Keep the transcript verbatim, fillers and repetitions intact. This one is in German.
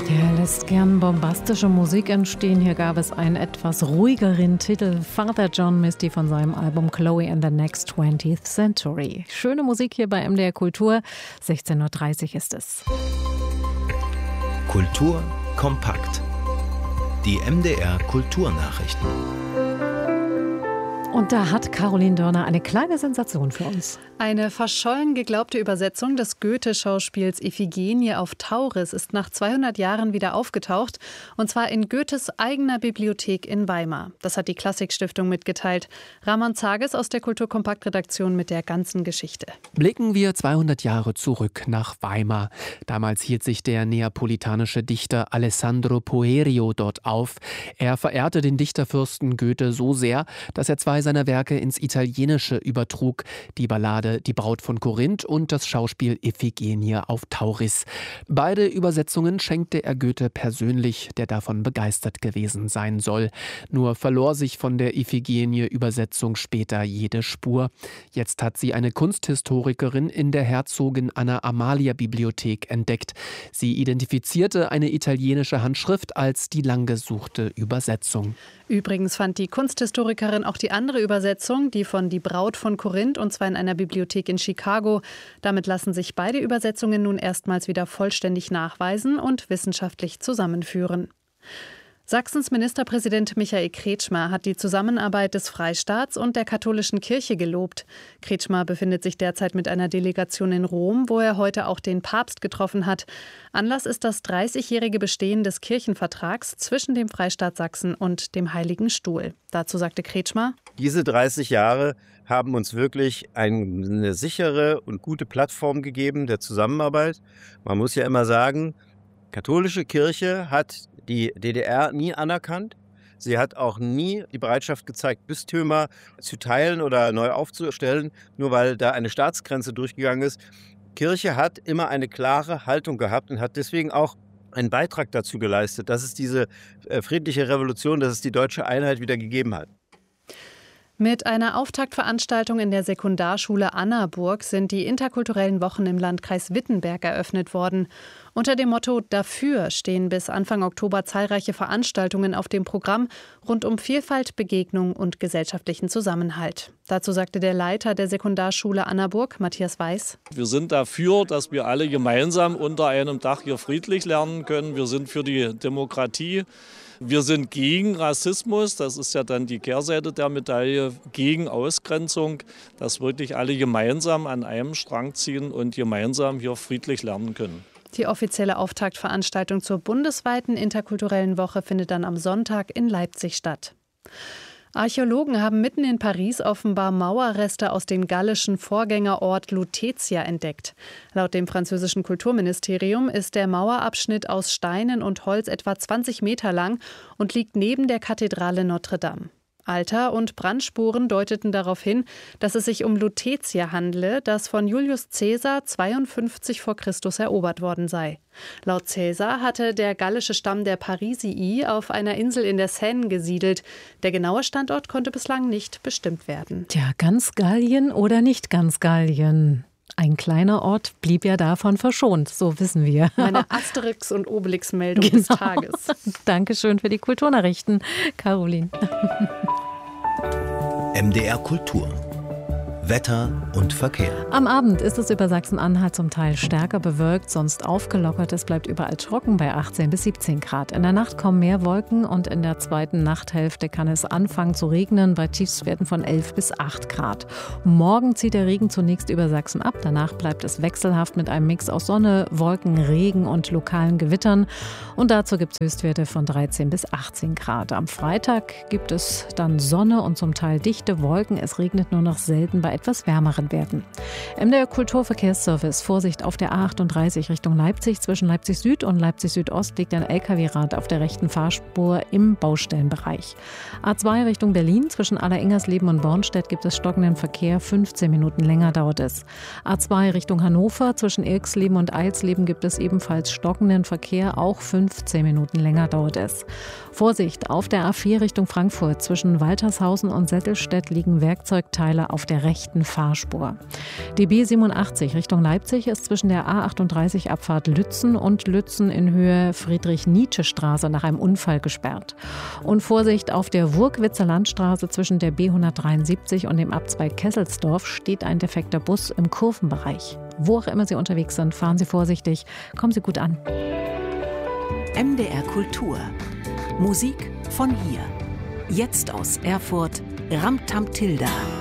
Er lässt gern bombastische Musik entstehen. Hier gab es einen etwas ruhigeren Titel, Father John Misty von seinem Album Chloe and the Next twentieth Century. Schöne Musik hier bei M D R Kultur. sechzehn Uhr dreißig ist es. Kultur kompakt. Die M D R Kulturnachrichten. Und da hat Caroline Dörner eine kleine Sensation für uns. Eine verschollen geglaubte Übersetzung des Goethe-Schauspiels Iphigenie auf Tauris ist nach zweihundert Jahren wieder aufgetaucht, und zwar in Goethes eigener Bibliothek in Weimar. Das hat die Klassikstiftung mitgeteilt. Ramon Zages aus der Kulturkompakt-Redaktion mit der ganzen Geschichte. Blicken wir zweihundert Jahre zurück nach Weimar. Damals hielt sich der neapolitanische Dichter Alessandro Poerio dort auf. Er verehrte den Dichterfürsten Goethe so sehr, dass er zwei seiner Werke ins Italienische übertrug: die Ballade Die Braut von Korinth und das Schauspiel Iphigenie auf Tauris. Beide Übersetzungen schenkte er Goethe persönlich, der davon begeistert gewesen sein soll. Nur verlor sich von der Iphigenie-Übersetzung später jede Spur. Jetzt hat sie eine Kunsthistorikerin in der Herzogin Anna Amalia Bibliothek entdeckt. Sie identifizierte eine italienische Handschrift als die lang gesuchte Übersetzung. Übrigens fand die Kunsthistorikerin auch die andere Übersetzung, die von Die Braut von Korinth, und zwar in einer Bibliothek in Chicago. Damit lassen sich beide Übersetzungen nun erstmals wieder vollständig nachweisen und wissenschaftlich zusammenführen. Sachsens Ministerpräsident Michael Kretschmer hat die Zusammenarbeit des Freistaats und der katholischen Kirche gelobt. Kretschmer befindet sich derzeit mit einer Delegation in Rom, wo er heute auch den Papst getroffen hat. Anlass ist das dreißigjährige Bestehen des Kirchenvertrags zwischen dem Freistaat Sachsen und dem Heiligen Stuhl. Dazu sagte Kretschmer: Diese dreißig Jahre haben uns wirklich eine sichere und gute Plattform gegeben der Zusammenarbeit. Man muss ja immer sagen, katholische Kirche hat die D D R nie anerkannt. Sie hat auch nie die Bereitschaft gezeigt, Bistümer zu teilen oder neu aufzustellen, nur weil da eine Staatsgrenze durchgegangen ist. Kirche hat immer eine klare Haltung gehabt und hat deswegen auch einen Beitrag dazu geleistet, dass es diese friedliche Revolution, dass es die deutsche Einheit wieder gegeben hat. Mit einer Auftaktveranstaltung in der Sekundarschule Annaburg sind die interkulturellen Wochen im Landkreis Wittenberg eröffnet worden. Unter dem Motto Dafür stehen bis Anfang Oktober zahlreiche Veranstaltungen auf dem Programm rund um Vielfalt, Begegnung und gesellschaftlichen Zusammenhalt. Dazu sagte der Leiter der Sekundarschule Annaburg, Matthias Weiß: Wir sind dafür, dass wir alle gemeinsam unter einem Dach hier friedlich lernen können. Wir sind für die Demokratie. Wir sind gegen Rassismus, das ist ja dann die Kehrseite der Medaille, gegen Ausgrenzung, dass wirklich alle gemeinsam an einem Strang ziehen und gemeinsam hier friedlich lernen können. Die offizielle Auftaktveranstaltung zur bundesweiten interkulturellen Woche findet dann am Sonntag in Leipzig statt. Archäologen haben mitten in Paris offenbar Mauerreste aus dem gallischen Vorgängerort Lutetia entdeckt. Laut dem französischen Kulturministerium ist der Mauerabschnitt aus Steinen und Holz etwa zwanzig Meter lang und liegt neben der Kathedrale Notre-Dame. Alter- und Brandspuren deuteten darauf hin, dass es sich um Lutetia handle, das von Julius Caesar zweiundfünfzig vor Christus erobert worden sei. Laut Caesar hatte der gallische Stamm der Parisii auf einer Insel in der Seine gesiedelt. Der genaue Standort konnte bislang nicht bestimmt werden. Tja, ganz Gallien oder nicht ganz Gallien? Ein kleiner Ort blieb ja davon verschont, so wissen wir. Meine Asterix- und Obelix-Meldung genau. des Tages. Dankeschön für die Kulturnachrichten, Caroline. M D R Kultur. Wetter und Verkehr. Am Abend ist es über Sachsen-Anhalt zum Teil stärker bewölkt, sonst aufgelockert. Es bleibt überall trocken bei achtzehn bis siebzehn Grad. In der Nacht kommen mehr Wolken und in der zweiten Nachthälfte kann es anfangen zu regnen bei Tiefstwerten von elf bis acht Grad. Morgen zieht der Regen zunächst über Sachsen ab. Danach bleibt es wechselhaft mit einem Mix aus Sonne, Wolken, Regen und lokalen Gewittern. Und dazu gibt es Höchstwerte von dreizehn bis achtzehn Grad. Am Freitag gibt es dann Sonne und zum Teil dichte Wolken. Es regnet nur noch selten bei etwas wärmeren Werten. M D R Kulturverkehrsservice. Vorsicht auf der A achtunddreißig Richtung Leipzig. Zwischen Leipzig Süd und Leipzig Südost liegt ein L K W-Rad auf der rechten Fahrspur im Baustellenbereich. A zwei Richtung Berlin. Zwischen Allerengersleben und Bornstedt gibt es stockenden Verkehr. fünfzehn Minuten länger dauert es. A zwei Richtung Hannover. Zwischen Ilksleben und Eilsleben gibt es ebenfalls stockenden Verkehr. Auch fünfzehn Minuten länger dauert es. Vorsicht auf der A vier Richtung Frankfurt. Zwischen Waltershausen und Settelstedt liegen Werkzeugteile auf der rechten rechten Fahrspur. Die B siebenundachtzig Richtung Leipzig ist zwischen der A achtunddreißig Abfahrt Lützen und Lützen in Höhe Friedrich-Nietzsche-Straße nach einem Unfall gesperrt. Und Vorsicht, auf der Wurkwitzer Landstraße zwischen der B hundertdreiundsiebzig und dem Abzweig Kesselsdorf steht ein defekter Bus im Kurvenbereich. Wo auch immer Sie unterwegs sind, fahren Sie vorsichtig, kommen Sie gut an. M D R Kultur. Musik von hier. Jetzt aus Erfurt, Ramtam Tilda.